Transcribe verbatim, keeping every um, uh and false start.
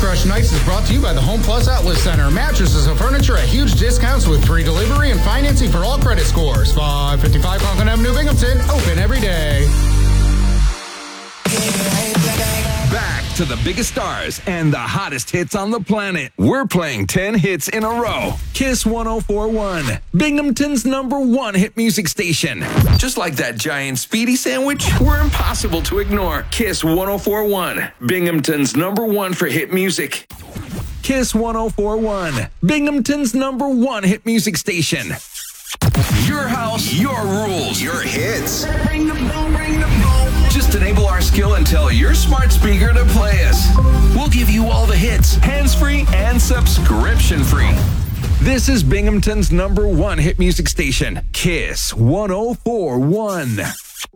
Crush Nights is brought to you by the Home Plus Outlet Center. Mattresses and furniture at huge discounts with free delivery and financing for all credit scores. five fifty-five Conklin Avenue, Binghamton. Open every day. Back to the biggest stars and the hottest hits on the planet. We're playing ten hits in a row. Kiss one oh four point one, Binghamton's number one hit music station. Just like that giant Speedy sandwich, we're impossible to ignore. Kiss one oh four point one, Binghamton's number one for hit music. Kiss one oh four point one, Binghamton's number one hit music station. Your house, your rules, your hits. Ring the bell, ring the bell. Just enable our skill and tell your smart speaker to play us. We'll give you all the hits, hands-free and subscription-free. This is Binghamton's number one hit music station, Kiss one oh four point one.